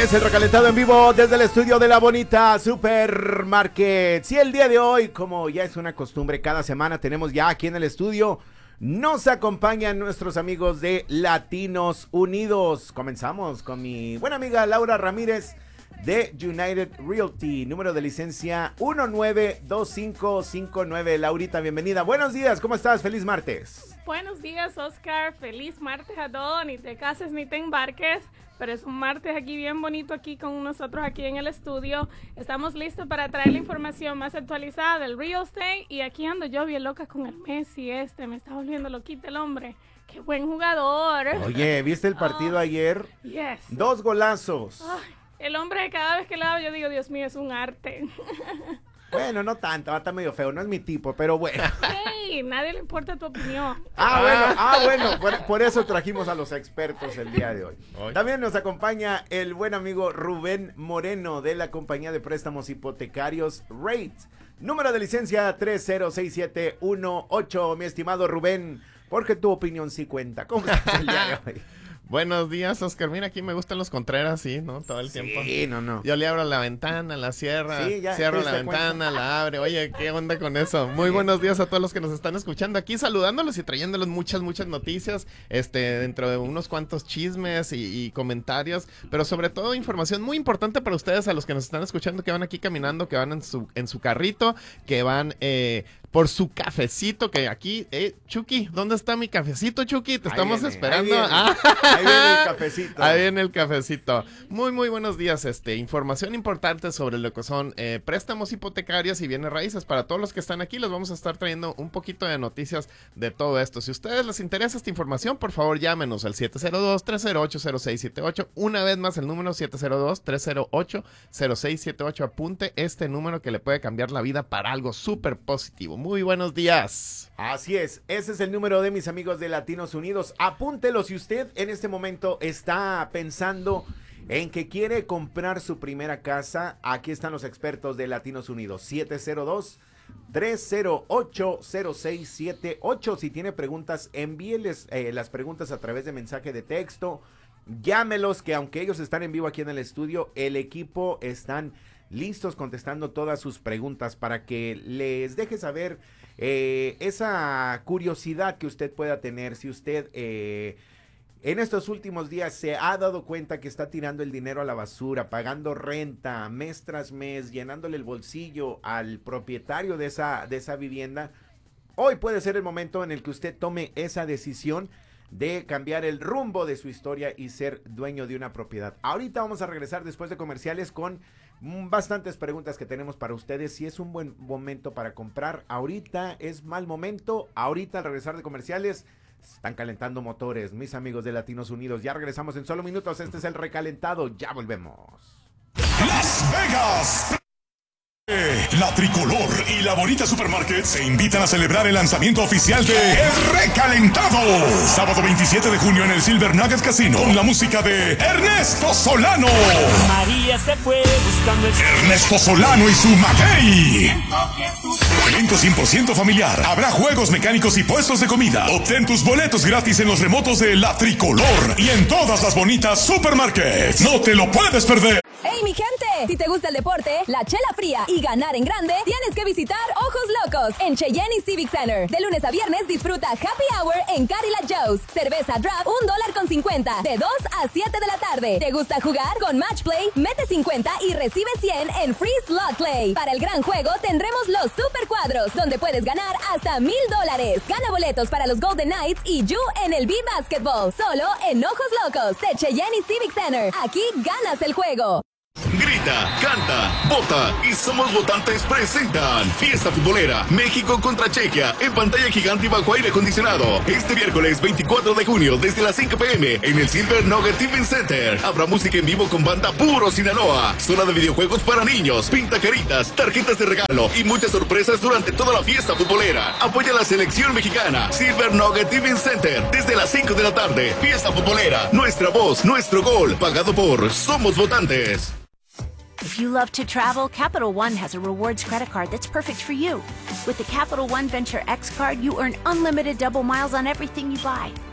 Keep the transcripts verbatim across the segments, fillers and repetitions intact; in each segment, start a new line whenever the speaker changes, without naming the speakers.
es el recalentado en vivo desde el estudio de la bonita Supermarket. Sí, el día de hoy, como ya es una costumbre, cada semana tenemos ya aquí en el estudio, nos acompañan nuestros amigos de Latinos Unidos. Comenzamos con mi buena amiga Laura Ramírez de United Realty, número de licencia uno nueve dos cinco cinco nueve. Laurita, bienvenida. Buenos días, ¿cómo estás? Feliz martes.
Buenos días, Oscar. Feliz martes a todos. Ni te cases ni te embarques, pero es un martes aquí bien bonito aquí con nosotros aquí en el estudio. Estamos listos para traer la información más actualizada del real estate y aquí ando yo bien loca con el Messi este. Me está volviendo loquita el hombre. ¡Qué buen jugador!
Oye, ¿viste el partido oh, ayer?
Yes.
Dos golazos.
Oh, el hombre, cada vez que lo hago yo digo, Dios mío, es un arte.
Bueno, no tanto, está medio feo, no es mi tipo, pero bueno.
Hey, nadie le importa tu opinión.
Ah, bueno, ah, bueno, por, por eso trajimos a los expertos el día de hoy. hoy. También nos acompaña el buen amigo Rubén Moreno de la compañía de préstamos hipotecarios Rate. Número de licencia tres cero seis siete uno ocho, mi estimado Rubén, porque tu opinión sí cuenta. ¿Cómo estás el día de hoy?
Buenos días, Oscar. Mira, aquí me gustan los Contreras, sí, ¿no? Todo el
sí,
tiempo.
Sí, no, no.
Yo le abro la ventana, la cierra,
sí, ya,
cierro la ventana, cuenta. La abre. Oye, ¿qué onda con eso? Muy buenos días a todos los que nos están escuchando aquí, saludándolos y trayéndolos muchas, muchas noticias, este, dentro de unos cuantos chismes y, y comentarios, pero sobre todo información muy importante para ustedes, a los que nos están escuchando, que van aquí caminando, que van en su, en su carrito, que van, eh, por su cafecito, que aquí, eh, Chucky, ¿dónde está mi cafecito, Chucky? Te ahí estamos viene, esperando.
Ahí viene,
ah.
ahí viene el cafecito.
Ahí viene el cafecito. Muy, muy buenos días. Este, información importante sobre lo que son eh, préstamos hipotecarios y bienes raíces. Para todos los que están aquí, les vamos a estar trayendo un poquito de noticias de todo esto. Si a ustedes les interesa esta información, por favor, llámenos al siete cero dos, tres cero ocho, cero seis siete ocho. Una vez más, el número siete cero dos, tres cero ocho, cero seis siete ocho. Apunte este número que le puede cambiar la vida para algo súper positivo. Muy buenos días.
Así es, ese es el número de mis amigos de Latinos Unidos. Apúntelo si usted en este momento está pensando en que quiere comprar su primera casa. Aquí están los expertos de Latinos Unidos. siete cero dos, tres cero ocho, cero seis siete ocho. Si tiene preguntas, envíeles eh, las preguntas a través de mensaje de texto. Llámelos, que aunque ellos están en vivo aquí en el estudio, el equipo están listos contestando todas sus preguntas para que les deje saber eh, esa curiosidad que usted pueda tener. Si usted eh, en estos últimos días se ha dado cuenta que está tirando el dinero a la basura, pagando renta mes tras mes, llenándole el bolsillo al propietario de esa, de esa vivienda, hoy puede ser el momento en el que usted tome esa decisión de cambiar el rumbo de su historia y ser dueño de una propiedad. Ahorita vamos a regresar después de comerciales con bastantes preguntas que tenemos para ustedes. Si es un buen momento para comprar, ahorita es mal momento. Ahorita al regresar de comerciales están calentando motores, mis amigos de Latinos Unidos. Ya regresamos en solo minutos. Este es el recalentado. Ya volvemos.
Las Vegas. La Tricolor y la Bonita Supermarket se invitan a celebrar el lanzamiento oficial de El Recalentado. Sábado veintisiete de junio en el Silver Nugget Casino con la música de Ernesto Solano.
María se fue buscando el...
Ernesto Solano y su Maguey. Evento cien por ciento familiar. Habrá juegos mecánicos y puestos de comida. Obtén tus boletos gratis en los remotos de La Tricolor y en todas las bonitas supermarkets. No te lo puedes perder.
¡Hey, mi gente! Si te gusta el deporte, la chela fría y ganar en grande, tienes que visitar Ojos Locos en Cheyenne y Civic Center. De lunes a viernes disfruta Happy Hour en Cadillac Joe's. Cerveza draft, un dólar con cincuenta, de dos a siete de la tarde. ¿Te gusta jugar? Con Match Play, mete cincuenta y recibe cien en Free Slot Play. Para el gran juego tendremos los Super Cuadros, donde puedes ganar hasta mil dólares. Gana boletos para los Golden Knights y You en el B-Basketball. Solo en Ojos Locos de Cheyenne y Civic Center. Aquí ganas el juego.
Grita, canta, vota y Somos Votantes presentan Fiesta Futbolera México contra Chequia en pantalla gigante y bajo aire acondicionado. Este miércoles veinticuatro de junio desde las cinco pe eme en el Silver Nugget Event Center. Habrá música en vivo con banda Puro Sinaloa, zona de videojuegos para niños, pintacaritas, tarjetas de regalo y muchas sorpresas durante toda la fiesta futbolera. Apoya a la selección mexicana. Silver Nugget Event Center desde las cinco de la tarde. Fiesta Futbolera, nuestra voz, nuestro gol, pagado por Somos Votantes.
If you love to travel, Capital One has a rewards credit card that's perfect for you. With the Capital One Venture X card, you earn unlimited double miles on everything you buy.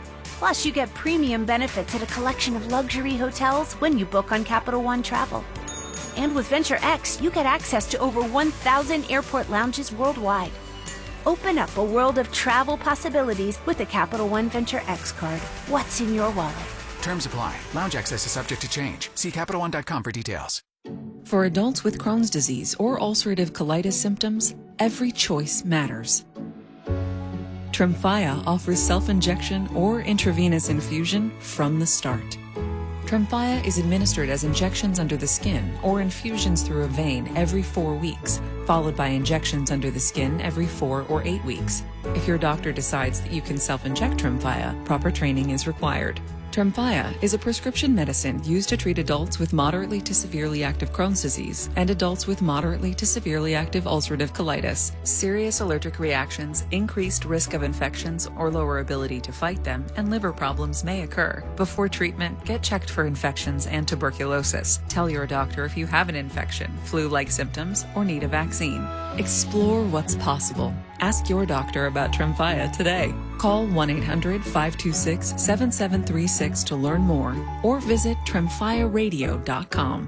Plus, you get premium benefits at a collection of luxury hotels when you book on Capital One Travel. And with Venture X, you get access to over one thousand airport lounges worldwide. Open up a world of travel possibilities with the Capital One Venture X card. What's in your wallet?
Terms apply. Lounge access is subject to change. See Capital One dot com for details.
For adults with Crohn's disease or ulcerative colitis symptoms, every choice matters. Tremfya offers self-injection or intravenous infusion from the start. Tremfya is administered as injections under the skin or infusions through a vein every four weeks, followed by injections under the skin every four or eight weeks. If your doctor decides that you can self-inject Tremfya, proper training is required. Tremfya is a prescription medicine used to treat adults with moderately to severely active Crohn's disease and adults with moderately to severely active ulcerative colitis. Serious allergic reactions, increased risk of infections or lower ability to fight them, and liver problems may occur. Before treatment, get checked for infections and tuberculosis. Tell your doctor if you have an infection, flu-like symptoms, or need a vaccine. Explore what's possible. Ask your doctor about Tremfya today. Call one eight hundred, five two six, seven seven three six to learn more or visit tremfya radio dot com.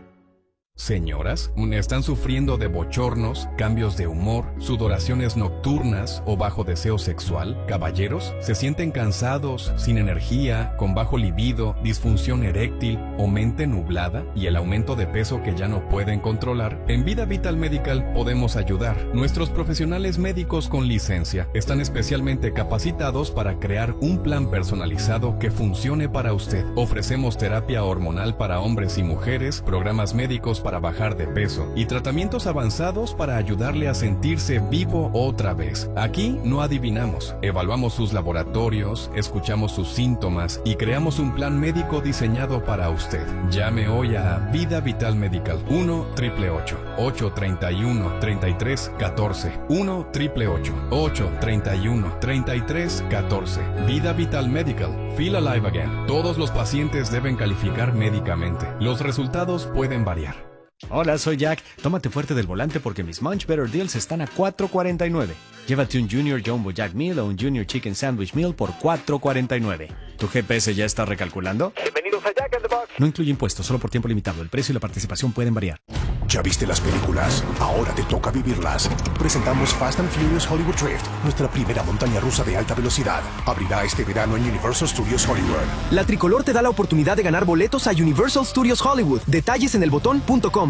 Señoras, ¿están sufriendo de bochornos, cambios de humor, sudoraciones nocturnas o bajo deseo sexual? Caballeros, ¿se sienten cansados, sin energía, con bajo libido, disfunción eréctil o mente nublada y el aumento de peso que ya no pueden controlar? En Vida Vital Medical podemos ayudar. Nuestros profesionales médicos con licencia están especialmente capacitados para crear un plan personalizado que funcione para usted. Ofrecemos terapia hormonal para hombres y mujeres, programas médicos para bajar de peso y tratamientos avanzados para ayudarle a sentirse vivo otra vez. Aquí no adivinamos, evaluamos sus laboratorios, escuchamos sus síntomas y creamos un plan médico diseñado para usted. Llame hoy a Vida Vital Medical uno, ocho ocho ocho, ocho tres uno, tres tres uno cuatro uno, ocho ocho ocho, ocho tres uno, tres tres uno cuatro. Vida Vital Medical. Feel Alive Again. Todos los pacientes deben calificar médicamente. Los resultados pueden variar.
Hola, soy Jack. Tómate fuerte del volante porque mis Munch Better Deals están a cuatro cuarenta y nueve. Llévate un Junior Jumbo Jack Meal o un Junior Chicken Sandwich Meal por cuatro cuarenta y nueve. ¿Tu G P S ya está recalculando?
Bienvenidos a Jack in the Box.
No incluye impuestos, solo por tiempo limitado. El precio y la participación pueden variar.
¿Ya viste las películas? Ahora te toca vivirlas. Presentamos Fast and Furious Hollywood Drift, nuestra primera montaña rusa de alta velocidad. Abrirá este verano en Universal Studios Hollywood.
La Tricolor te da la oportunidad de ganar boletos a Universal Studios Hollywood. Detalles en el botón punto com.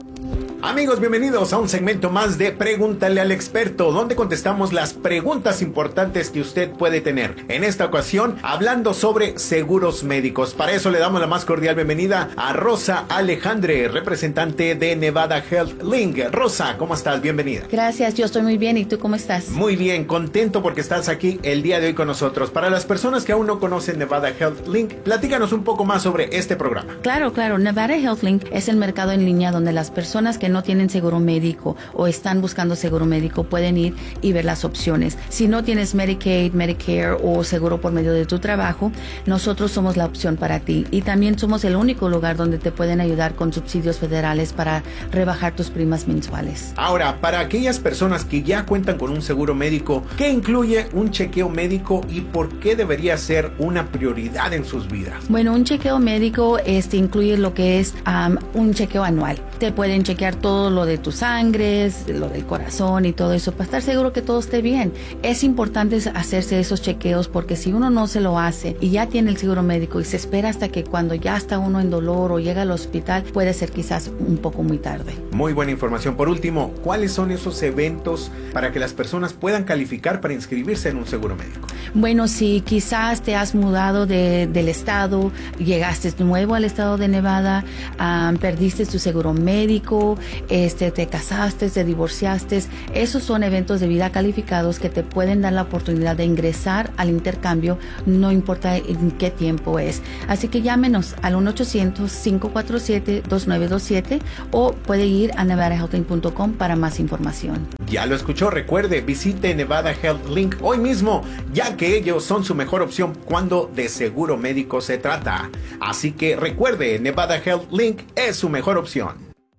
Amigos, bienvenidos a un segmento más de Pregúntale al Experto, donde contestamos las preguntas importantes que usted puede tener. En esta ocasión, hablando sobre seguros médicos. Para eso le damos la más cordial bienvenida a Rosa Alejandre, representante de Nevada Health Link. Rosa, ¿cómo estás? Bienvenida.
Gracias, yo estoy muy bien. ¿Y tú cómo estás?
Muy bien, contento porque estás aquí el día de hoy con nosotros. Para las personas que aún no conocen Nevada Health Link, platícanos un poco más sobre este programa.
Claro, claro. Nevada Health Link es el mercado en línea donde las personas que no tienen seguro médico o están buscando seguro médico pueden ir y ver las opciones. Si no tienes Medicaid, Medicare o seguro por medio de tu trabajo, nosotros somos la opción para ti. Y también somos el único lugar donde te pueden ayudar con subsidios federales para rebajar tus primas mensuales.
Ahora, para aquellas personas que ya cuentan con un seguro médico, ¿qué incluye un chequeo médico y por qué debería ser una prioridad en sus vidas?
Bueno, un chequeo médico este, incluye lo que es um, un chequeo anual. Te pueden chequear todo lo de tus sangres, lo del corazón y todo eso, para estar seguro que todo esté bien. Es importante hacerse esos chequeos porque si uno no se lo hace y ya tiene el seguro médico y se espera hasta que cuando ya está uno en dolor o llega al hospital, puede ser quizás un poco muy tarde.
Muy buena información. Por último, ¿cuáles son esos eventos para que las personas puedan calificar para inscribirse en un seguro médico?
Bueno, si quizás te has mudado de, del estado, llegaste nuevo al estado de Nevada, um, perdiste tu seguro médico, este, te casaste, te divorciaste, esos son eventos de vida calificados que te pueden dar la oportunidad de ingresar al intercambio, no importa en qué tiempo es. Así que llámenos al uno ochocientos, cinco cuatro siete, dos nueve dos siete o puede ir a nevada health link punto com para más información.
Ya lo escuchó, recuerde, visite Nevada Health Link hoy mismo, ya que ellos son su mejor opción cuando de seguro médico se trata. Así que recuerde, Nevada Health Link es su mejor opción.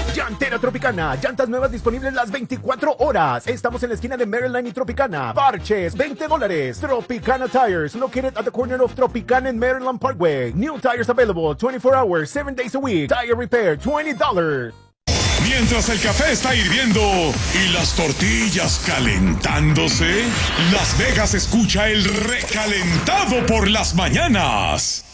Llantera Tropicana, llantas nuevas disponibles las veinticuatro horas. Estamos en la esquina de Maryland y Tropicana. Parches, veinte dólares. Tropicana Tires, located at the corner of Tropicana and Maryland Parkway. New tires available twenty-four hours, seven days a week. Tire repair, twenty dollars.
Mientras el café está hirviendo y las tortillas calentándose, Las Vegas escucha el recalentado por las mañanas.